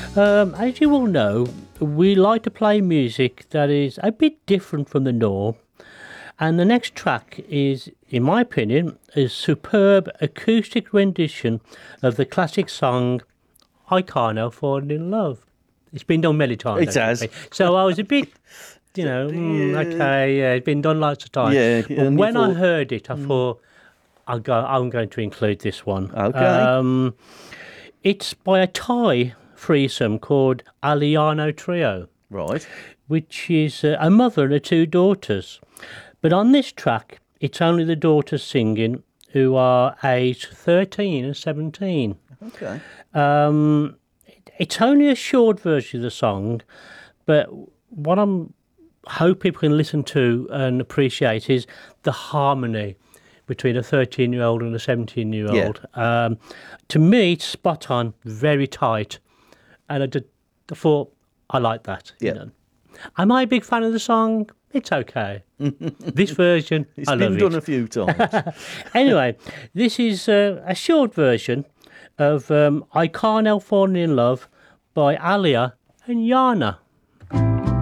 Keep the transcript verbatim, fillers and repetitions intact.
Um, as you all know, we like to play music that is a bit different from the norm. And the next track is, in my opinion, a superb acoustic rendition of the classic song, I Can't Help Falling in Love. It's been done many times. It has. So I was a bit, you know, mm, okay, yeah, it's been done lots of times. Yeah. But when thought, I heard it, I mm. thought, I'll go, I'm going to include this one. Okay. Um, it's by a Thai threesome called Aliano Trio. Right. Which is uh, a mother and her two daughters. But on this track, it's only the daughters singing, who are aged thirteen and seventeen. Okay. Um, it, it's only a short version of the song, but what I'm hope people can listen to and appreciate is the harmony between a thirteen-year-old and a seventeen-year-old. Yeah. Um, to me, it's spot on, very tight. And I, did, I thought, I like that. Yeah. You know. Am I a big fan of the song? It's okay. This version, it's I love it. It's been done a few times. Anyway, this is uh, a short version of um, I Can't Help Falling in Love by Alia and Yana.